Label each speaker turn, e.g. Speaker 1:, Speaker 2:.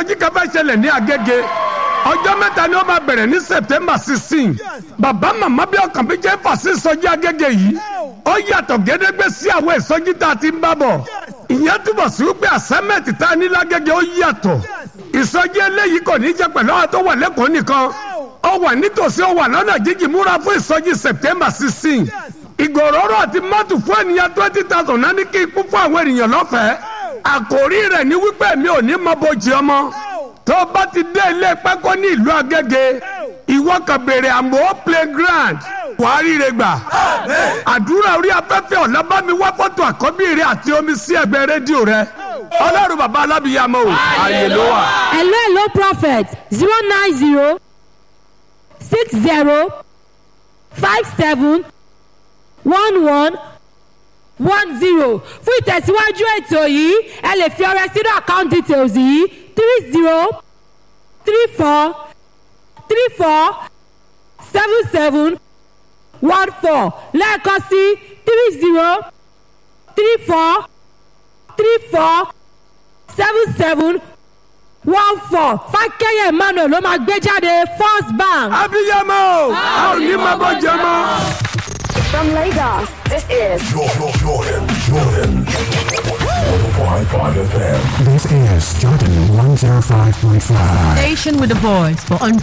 Speaker 1: ìsọjí kan fẹ́ ṣẹlẹ̀ ní Agége ọjọ́ mẹ́ta ni ó máa bẹ̀rẹ̀ ní September 16 bàbá màmá bí ọkàn bí jẹ́ fà sí ìsọjí Agége yìí ó yàtọ̀ gédégbé sí àwọn ìsọjí tá a ti ń bá bọ̀ ìyẹn túbọ̀ sí wípé àsẹ́mẹ̀tì tá a ní l'Agége ó yàtọ̀ ìsọjí eléyìí kò ní jẹ́ pẹ̀lú àwọn tó wà lẹ́kọ̀ọ́ nìkan ó wà nítòsí ó wà lọ́nà jíjìn múra fún ìsọjí September 16 ìgòròrò àti mọ́tò fún ènìyàn 20,000 náà ní kí ikú fún àwọn ènìyàn lọ́fẹ̀ẹ́ àkòrí rẹ̀ ní wípé mi ò ní mọ bójì ọmọ tó bá ti dé ilé pákó ní ìlú Agége ìwọ kan béèrè àmọ́ playground wàá ríre gbà àdúrà orí afẹ́fẹ́ ọ̀làbámi wá fọ́tò àkọ́bí rẹ àti omi sí ẹgbẹ́ rédíò rẹ ọlọ́run bàbá alábìyàmọ́ o ààyè ló wà.
Speaker 2: hello prophet 090 60 57 11 10 fún ìtẹ̀síwájú ètò yìí ẹ lè fi ọrẹ sínú account details yìí 30 34 34 77 14 lẹ́ẹ̀kan sí 30 34 34 77 14 Fákẹ́yẹ Emmanuel ló máa gbé jáde First Bank.
Speaker 1: abiyamọ a ò ní máa bọ́ jẹ mọ́.
Speaker 3: From Lagos, this is
Speaker 4: Jordan 105.5 FM.
Speaker 5: This is Jordan 105.5.
Speaker 6: Station with a voice for